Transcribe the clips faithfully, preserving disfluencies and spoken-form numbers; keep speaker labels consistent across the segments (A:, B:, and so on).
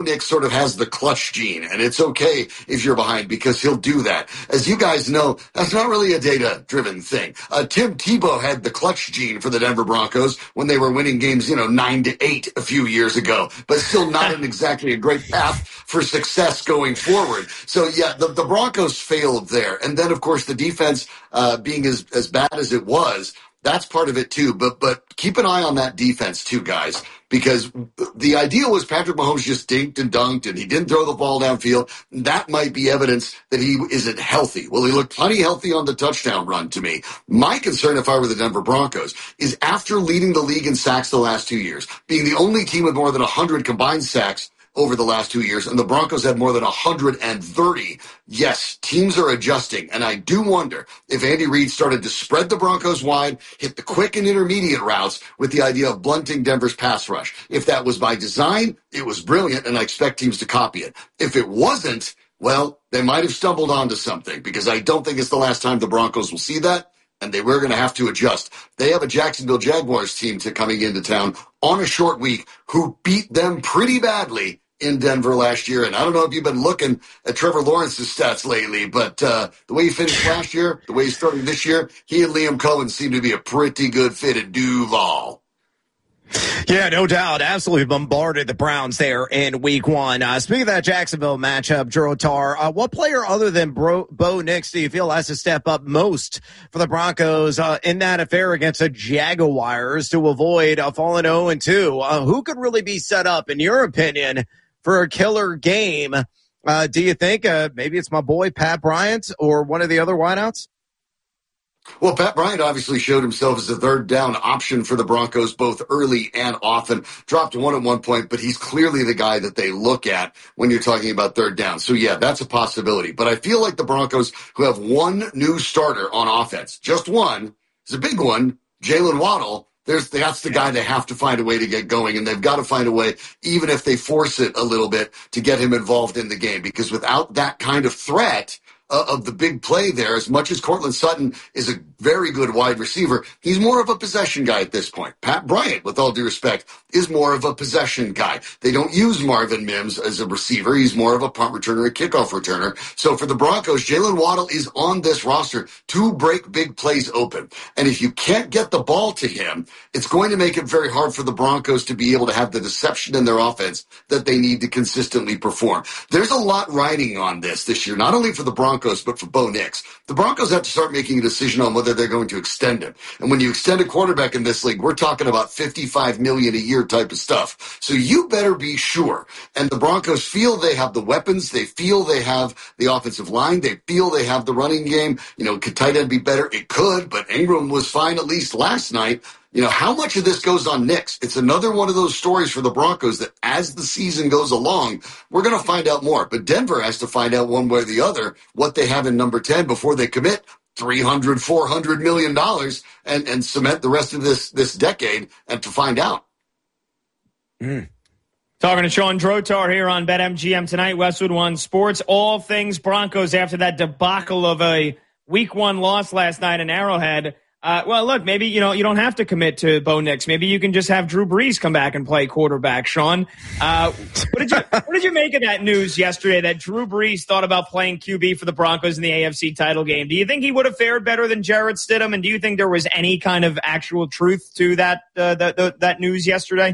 A: Nix sort of has the clutch gene, and it's okay if you're behind because he'll do that. As you guys know, that's not really a data-driven thing. Uh, Tim Tebow had the clutch gene for the Denver Broncos when they were winning games, you know, nine to eight a few years ago, but still not an exactly a great path for success going forward. So, yeah, the, the Broncos failed there. And then, of course, the defense uh, being as, as bad as it was, that's part of it too. But but keep an eye on that defense too, guys, because the idea was Patrick Mahomes just dinked and dunked and he didn't throw the ball downfield. That might be evidence that he isn't healthy. Well, he looked plenty healthy on the touchdown run to me. My concern, if I were the Denver Broncos, is after leading the league in sacks the last two years, being the only team with more than one hundred combined sacks over the last two years, and the Broncos had more than one hundred thirty. Yes, teams are adjusting, and I do wonder if Andy Reid started to spread the Broncos wide, hit the quick and intermediate routes with the idea of blunting Denver's pass rush. If that was by design, it was brilliant, and I expect teams to copy it. If it wasn't, well, they might have stumbled onto something, because I don't think it's the last time the Broncos will see that, and they were going to have to adjust. They have a Jacksonville Jaguars team to coming into town on a short week who beat them pretty badly in Denver last year. And I don't know if you've been looking at Trevor Lawrence's stats lately, but uh, the way he finished last year, the way he's starting this year, he and Liam Cohen seem to be a pretty good fit at Duval.
B: Yeah, no doubt. Absolutely bombarded the Browns there in week one. Uh, speaking of that Jacksonville matchup, Drew Tar, uh, what player other than Bro- Bo Nix do you feel has to step up most for the Broncos uh, in that affair against the Jaguars to avoid a falling oh and two? Uh, who could really be set up, in your opinion, for a killer game? Uh, do you think uh, maybe it's my boy Pat Bryant or one of the other wideouts?
A: Well, Pat Bryant obviously showed himself as a third down option for the Broncos, both early and often. Dropped one at one point, but he's clearly the guy that they look at when you're talking about third down. So, yeah, that's a possibility. But I feel like the Broncos, who have one new starter on offense, just one, is a big one, Jalen Waddle, There's, that's the guy they have to find a way to get going, and they've got to find a way, even if they force it a little bit, to get him involved in the game. Because without that kind of threat uh, of the big play there, as much as Cortland Sutton is a very good wide receiver, he's more of a possession guy at this point. Pat Bryant, with all due respect, is more of a possession guy. They don't use Marvin Mims as a receiver. He's more of a punt returner, a kickoff returner. So for the Broncos, Jalen Waddle is on this roster to break big plays open. And if you can't get the ball to him, it's going to make it very hard for the Broncos to be able to have the deception in their offense that they need to consistently perform. There's a lot riding on this this year, not only for the Broncos, but for Bo Nix. The Broncos have to start making a decision on whether they're going to extend him. And when you extend a quarterback in this league, we're talking about fifty-five million dollars a year type of stuff. So you better be sure. And the Broncos feel they have the weapons. They feel they have the offensive line. They feel they have the running game. You know, could tight end be better? It could, but Ingram was fine at least last night. You know, how much of this goes on Nix? It's another one of those stories for the Broncos that as the season goes along, we're going to find out more. But Denver has to find out one way or the other what they have in number ten before they commit three hundred, four hundred million dollars and, and cement the rest of this, this decade and to find out.
C: Mm. Talking to Sean Drotar here on BetMGM tonight, Westwood One Sports. All things Broncos after that debacle of a week one loss last night in Arrowhead. Uh, well, look, maybe, you know, you don't have to commit to Bo Nix. Maybe you can just have Drew Brees come back and play quarterback, Sean. Uh, what did you, what did you make of that news yesterday that Drew Brees thought about playing Q B for the Broncos in the A F C title game? Do you think he would have fared better than Jarrett Stidham? And do you think there was any kind of actual truth to that, uh, that, that, that news yesterday?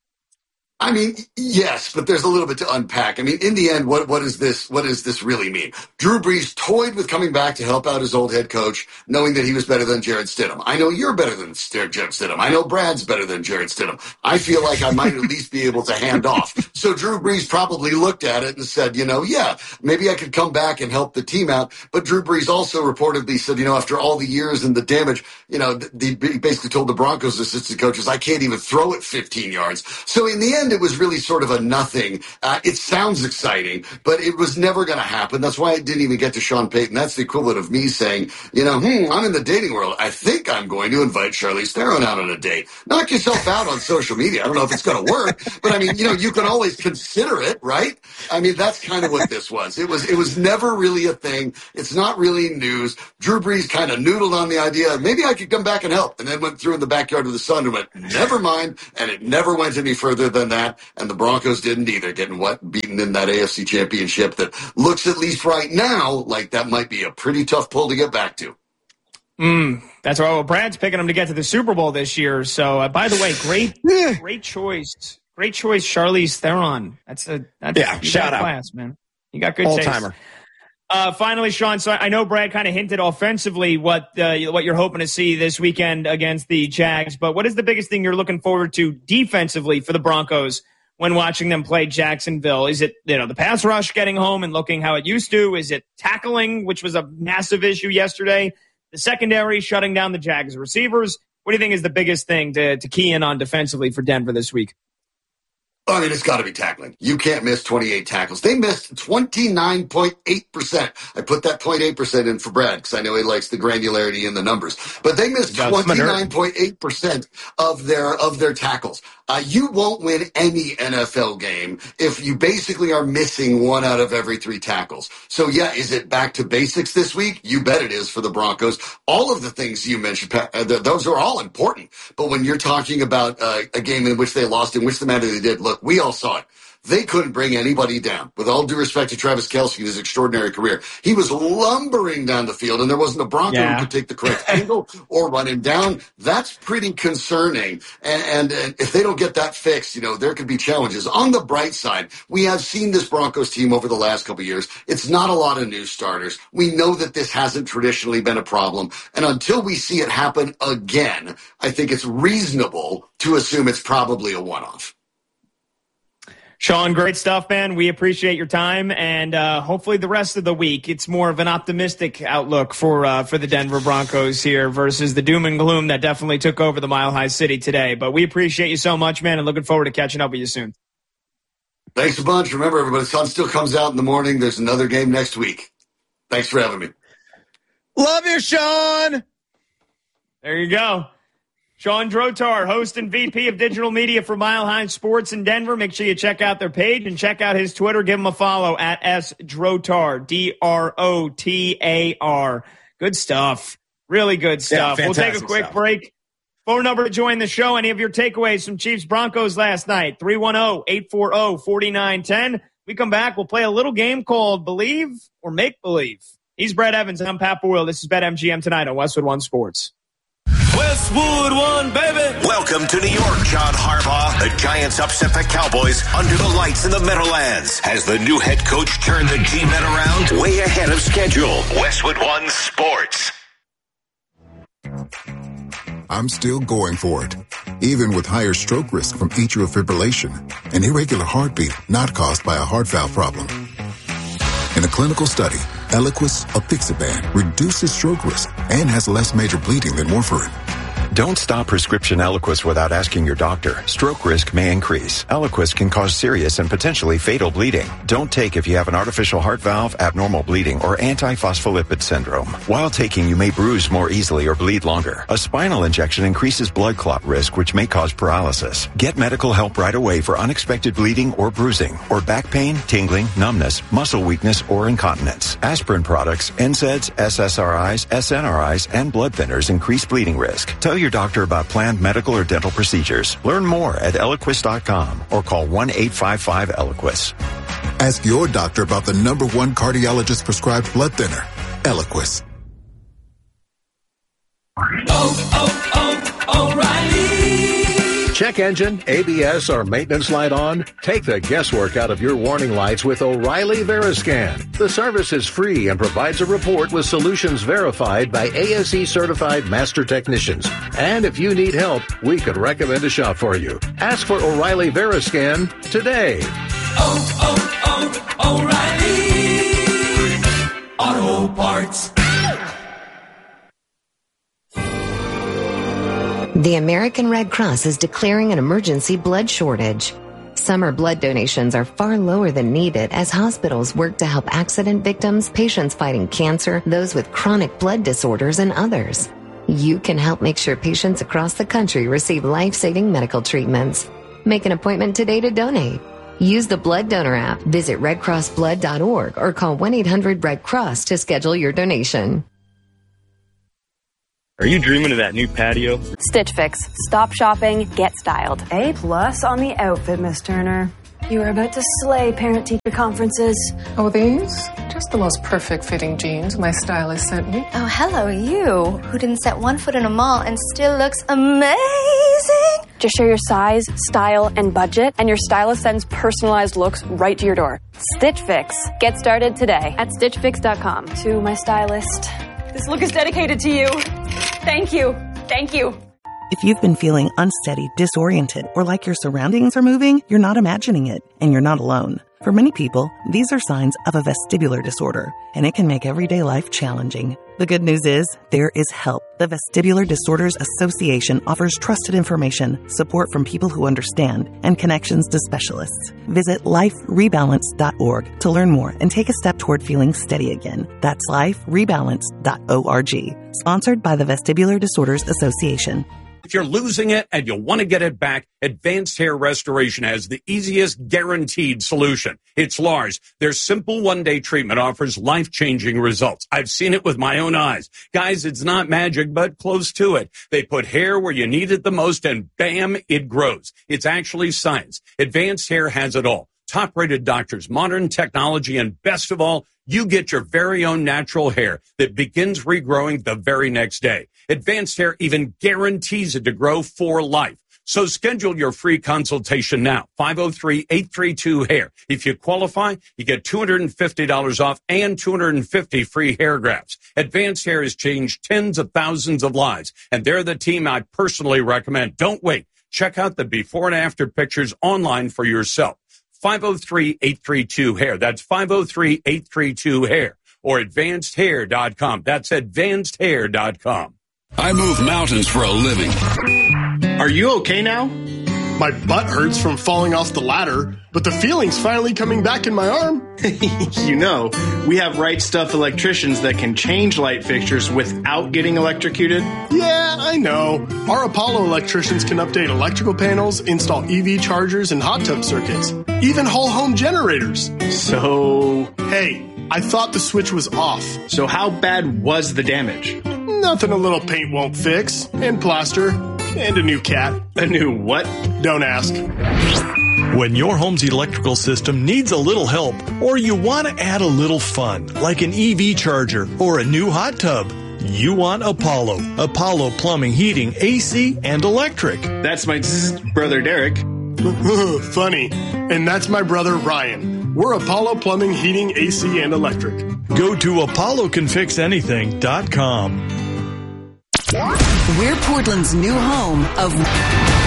A: I mean, yes, but there's a little bit to unpack. I mean, in the end, what, what is this, what does this really mean? Drew Brees toyed with coming back to help out his old head coach, knowing that he was better than Jarrett Stidham. I know you're better than Jarrett Stidham. I know Brad's better than Jarrett Stidham. I feel like I might at least be able to hand off. So Drew Brees probably looked at it and said, you know, yeah, maybe I could come back and help the team out. But Drew Brees also reportedly said, you know, after all the years and the damage, you know, he basically told the Broncos assistant coaches, I can't even throw it fifteen yards. So in the end, it was really sort of a nothing. Uh, it sounds exciting, but it was never going to happen. That's why it didn't even get to Sean Payton. That's the equivalent of me saying, you know, hmm, I'm in the dating world. I think I'm going to invite Charlize Theron out on a date. Knock yourself out on social media. I don't know if it's going to work, but I mean, you know, you can always consider it, right? I mean, that's kind of what this was. It was, it was never really a thing. It's not really news. Drew Brees kind of noodled on the idea, maybe I could come back and help, and then went through in the backyard of the Sun and went, never mind, and it never went any further than that. that, and the Broncos didn't either, getting what beaten in that A F C Championship that looks, at least right now, like that might be a pretty tough pull to get back to.
C: Mm, that's right. Well, Brad's picking them to get to the Super Bowl this year. So, uh, by the way, great, great choice. Great choice, Charlize Theron. That's a that's,
B: yeah. Shout out,
C: class, man. You got good
B: all
C: taste.
B: timer.
C: Uh, finally, Sean. So I know Brad kind of hinted offensively what uh, what you're hoping to see this weekend against the Jags. But what is the biggest thing you're looking forward to defensively for the Broncos when watching them play Jacksonville? Is it, you know, the pass rush getting home and looking how it used to? Is it tackling, which was a massive issue yesterday? The secondary shutting down the Jags receivers. What do you think is the biggest thing to, to key in on defensively for Denver this week?
A: I mean, it's got to be tackling. You can't miss twenty-eight tackles. They missed twenty-nine point eight percent. I put that zero point eight percent in for Brad because I know he likes the granularity in the numbers. But they missed twenty-nine point eight percent of their of their tackles. Uh, you won't win any N F L game if you basically are missing one out of every three tackles. So, yeah, is it back to basics this week? You bet it is for the Broncos. All of the things you mentioned, uh, those are all important. But when you're talking about uh, a game in which they lost, in which the manner they did, look, we all saw it. They couldn't bring anybody down. With all due respect to Travis Kelce and his extraordinary career, he was lumbering down the field, and there wasn't a Bronco yeah. who could take the correct angle or run him down. That's pretty concerning. And, and, and if they don't get that fixed, you know, there could be challenges. On the bright side, we have seen this Broncos team over the last couple of years. It's not a lot of new starters. We know that this hasn't traditionally been a problem. And until we see it happen again, I think it's reasonable to assume it's probably a one-off.
C: Sean, great stuff, man. We appreciate your time, and uh, hopefully the rest of the week it's more of an optimistic outlook for uh, for the Denver Broncos here versus the doom and gloom that definitely took over the Mile High City today. But we appreciate you so much, man, and looking forward to catching up with you soon.
A: Thanks a bunch. Remember, everybody, the sun still comes out in the morning. There's another game next week. Thanks for having me.
B: Love you, Sean.
C: There you go. Sean Drotar, host and V P of digital media for Mile High Sports in Denver. Make sure you check out their page and check out his Twitter. Give him a follow at S Drotar, D R O T A R. Good stuff. Really good stuff. Yeah, we'll take a quick stuff. break. Phone number to join the show. Any of your takeaways from Chiefs Broncos last night? three one zero, eight four zero, four nine one zero. We come back. We'll play a little game called Believe or Make Believe. He's Brad Evans, and I'm Pat Boyle. This is BetMGM tonight on Westwood One Sports.
D: Westwood One, baby. Welcome to New York, John Harbaugh. The Giants upset the Cowboys under the lights in the Meadowlands. Has the new head coach turned the G-Men around? Way ahead of schedule. Westwood One Sports.
E: I'm still going for it, even with higher stroke risk from atrial fibrillation, an irregular heartbeat not caused by a heart valve problem. In a clinical study, Eliquis apixaban reduces stroke risk and has less major bleeding than warfarin.
F: Don't stop prescription Eliquis without asking your doctor. Stroke risk may increase. Eliquis can cause serious and potentially fatal bleeding. Don't take if you have an artificial heart valve, abnormal bleeding, or antiphospholipid syndrome. While taking, you may bruise more easily or bleed longer. A spinal injection increases blood clot risk, which may cause paralysis. Get medical help right away for unexpected bleeding or bruising, or back pain, tingling, numbness, muscle weakness, or incontinence. Aspirin products, N SAIDs, S S R Is, S N R Is, and blood thinners increase bleeding risk. Tell your doctor about planned medical or dental procedures. Learn more at Eliquis dot com or call one eight five five Eliquis.
E: Ask your doctor about the number one cardiologist prescribed blood thinner, Eliquis.
G: Oh, oh, oh, O'Reilly! Check engine, A B S, or maintenance light on? Take the guesswork out of your warning lights with O'Reilly Veriscan. The service is free and provides a report with solutions verified by A S E certified master technicians. And if you need help, we could recommend a shop for you. Ask for O'Reilly Veriscan today. Oh, oh, oh, O'Reilly Auto Parts.
H: The American Red Cross is declaring an emergency blood shortage. Summer blood donations are far lower than needed as hospitals work to help accident victims, patients fighting cancer, those with chronic blood disorders, and others. You can help make sure patients across the country receive life-saving medical treatments. Make an appointment today to donate. Use the Blood Donor app, visit red cross blood dot org, or call one eight hundred red cross to schedule your donation.
I: Are you dreaming of that new patio?
J: Stitch Fix. Stop shopping, get styled.
K: A plus on the outfit, Miss Turner. You are about to slay parent-teacher conferences.
L: Oh, these? Just the most perfect fitting jeans my stylist sent me.
M: Oh, hello, you, who didn't set one foot in a mall and still looks amazing.
J: Just share your size, style, and budget, and your stylist sends personalized looks right to your door. Stitch Fix. Get started today at stitch fix dot com.
K: To my stylist, this look is dedicated to you. Thank you. Thank you.
N: If you've been feeling unsteady, disoriented, or like your surroundings are moving, you're not imagining it, and you're not alone. For many people, these are signs of a vestibular disorder, and it can make everyday life challenging. The good news is, there is help. The Vestibular Disorders Association offers trusted information, support from people who understand, and connections to specialists. Visit life rebalance dot org to learn more and take a step toward feeling steady again. That's life rebalance dot org. Sponsored by the Vestibular Disorders Association.
O: If you're losing it and you want to get it back, Advanced Hair Restoration has the easiest guaranteed solution. It's Lars. Their simple one-day treatment offers life-changing results. I've seen it with my own eyes. Guys, it's not magic, but close to it. They put hair where you need it the most, and bam, it grows. It's actually science. Advanced Hair has it all. Top-rated doctors, modern technology, and best of all, you get your very own natural hair that begins regrowing the very next day. Advanced Hair even guarantees it to grow for life. So schedule your free consultation now, five oh three, eight three two, hair. If you qualify, you get two hundred fifty dollars off and two hundred fifty free hair grafts. Advanced Hair has changed tens of thousands of lives, and they're the team I personally recommend. Don't wait. Check out the before and after pictures online for yourself. five oh three, eight three two, hair. That's five oh three, eight three two, hair. Or advanced hair dot com. That's advanced hair dot com.
P: I move mountains for a living.
Q: Are you okay now? My butt hurts from falling off the ladder, but the feeling's finally coming back in my arm.
R: You know, we have Right Stuff electricians that can change light fixtures without getting electrocuted.
Q: Yeah, I know. Our Apollo electricians can update electrical panels, install E V chargers and hot tub circuits, even whole home generators.
R: So,
Q: hey, I thought the switch was off.
R: So how bad was the damage?
Q: Nothing a little paint won't fix, and plaster, and a new cat.
R: A new what?
Q: Don't ask.
S: When your home's electrical system needs a little help, or you want to add a little fun, like an E V charger or a new hot tub, you want Apollo. Apollo Plumbing, Heating, A C, and Electric.
R: That's my brother Derek.
Q: Funny. And that's my brother Ryan. We're Apollo Plumbing, Heating, A C, and Electric.
S: Go to apollo can fix anything dot com.
T: We're Portland's new home of